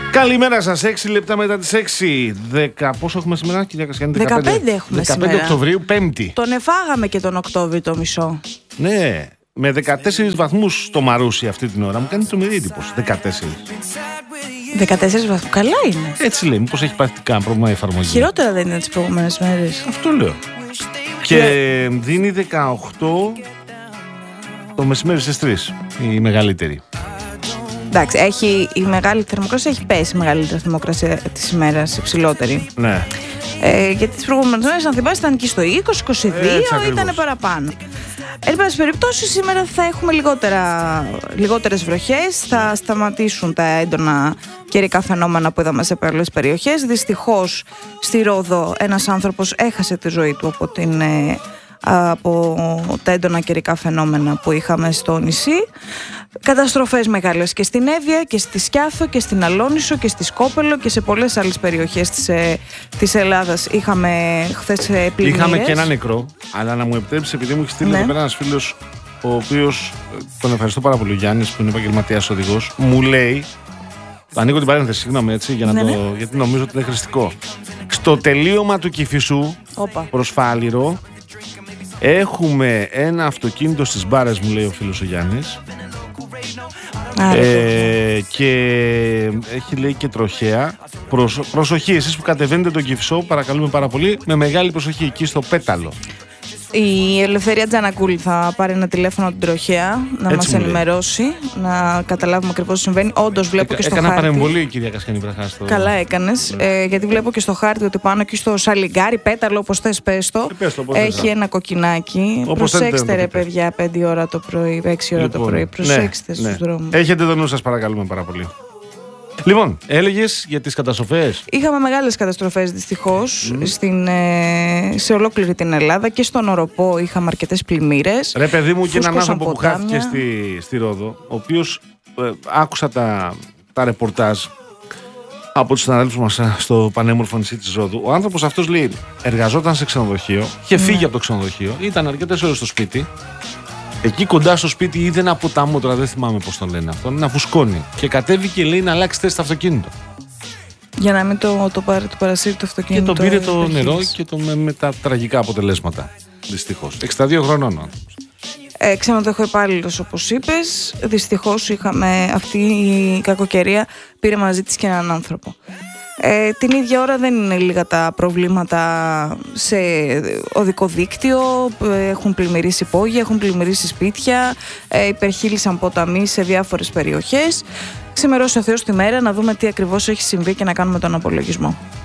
Καλημέρα σας, 6 λεπτά μετά τις 6. Πόσο έχουμε σήμερα, κυρία Κασιάνη? 15 έχουμε 15 σήμερα. Οκτωβρίου, Πέμπτη. Τον εφάγαμε και τον Οκτώβριο το μισό. Ναι, με 14 βαθμούς στο Μαρούσι αυτή την ώρα. Μου κάνει τρομερή εντύπωση. 14. 14 βαθμούς. Καλά είναι. Έτσι λέει, μήπως έχει πάθει κανένα πρόβλημα η εφαρμογή. Χειρότερα δεν είναι τις προηγούμενες μέρες. Αυτό λέω. Και δίνει 18 το μεσημέρι στις 3, η μεγαλύτερη. Εντάξει, η μεγάλη θερμοκρασία έχει πέσει, η μεγαλύτερη θερμοκρασία της ημέρας, υψηλότερη. Ναι. Γιατί τις προηγούμενες μέρες, αν θυμάσαι, ήταν εκεί στο 20-22, ήταν παραπάνω. Εν πάση περιπτώσει, σήμερα θα έχουμε λιγότερες βροχές, θα σταματήσουν τα έντονα καιρικά φαινόμενα που είδαμε σε πολλές περιοχές. Δυστυχώς, στη Ρόδο ένας άνθρωπος έχασε τη ζωή του από τα έντονα καιρικά φαινόμενα που είχαμε στο νησί. Καταστροφές μεγάλες και στην Εύβοια και στη Σκιάθο και στην Αλόνισο και στη Σκόπελο και σε πολλές άλλες περιοχές της Ελλάδας είχαμε χθες πλημμύρες. Είχαμε και ένα νεκρό, αλλά να μου επιτρέψει, επειδή μου έχει στείλει εδώ πέρα ένας φίλος, ο οποίος τον ευχαριστώ πάρα πολύ, ο Γιάννης, που είναι επαγγελματίας οδηγός, μου λέει, ανοίγω την παρένθεση, συγγνώμη έτσι, γιατί νομίζω ότι είναι χρηστικό. Στο τελείωμα του Κηφισού, προς Φάληρο, έχουμε ένα αυτοκίνητο στις μπάρες, μου λέει ο φίλος ο Γιάννης. Και έχει, λέει, και τροχέα. Προσοχή, εσείς που κατεβαίνετε τον Κηφισό, παρακαλούμε πάρα πολύ, με μεγάλη προσοχή εκεί στο Πέταλο. Η Ελευθερία Τζανακούλη θα πάρει ένα τηλέφωνο από την τροχέα να μας ενημερώσει, να καταλάβουμε ακριβώς τι συμβαίνει. Όντως βλέπω και στο χάρτη. Έκανα παρεμβολή, κυρία Κασιάνη Βραχά. Καλά έκανες, γιατί βλέπω και στο χάρτη ότι πάνω εκεί στο Σαλιγκάρι, Πέταλο, όπως θες πες το, έχει ένα κοκκινάκι. Προσέξτε ρε παιδιά, 5 ώρα το πρωί, 6 ώρα το πρωί, προσέξτε στους δρόμους. Έχετε το νου σας, παρακαλούμε πάρα πολύ. Λοιπόν, έλεγες για τις καταστροφές. Είχαμε μεγάλες καταστροφές δυστυχώς σε ολόκληρη την Ελλάδα και στον Οροπό είχαμε αρκετές πλημμύρες. Ρε παιδί μου, και έναν άνθρωπο που χάθηκε στη Ρόδο, ο οποίος άκουσα τα ρεπορτάζ από τους συναδέλφους μας στο πανέμορφο νησί της Ρόδου. Ο άνθρωπος αυτός, λέει, εργαζόταν σε ξενοδοχείο, είχε φύγει από το ξενοδοχείο, ήταν αρκετές ώρες στο σπίτι. Εκεί κοντά στο σπίτι είδε ένα ποταμό, τώρα δεν θυμάμαι πώς το λένε αυτό, να φουσκώνει. Και κατέβηκε, λέει, να αλλάξει θέση στο αυτοκίνητο. Για να μην το παρασύρει το αυτοκίνητο. Και τον πήρε το νερό και με τα τραγικά αποτελέσματα. Δυστυχώς. 62 χρονών ο άνθρωπος. Ξενοδοχείο υπάλληλος, όπως είπες. Δυστυχώς είχαμε αυτή η κακοκαιρία, πήρε μαζί της και έναν άνθρωπο. Την ίδια ώρα δεν είναι λίγα τα προβλήματα σε οδικό δίκτυο, έχουν πλημμυρίσει υπόγεια, έχουν πλημμυρίσει σπίτια, υπερχείλησαν ποταμοί σε διάφορες περιοχές. Ξημερώσει ο Θεός τη μέρα να δούμε τι ακριβώς έχει συμβεί και να κάνουμε τον απολογισμό.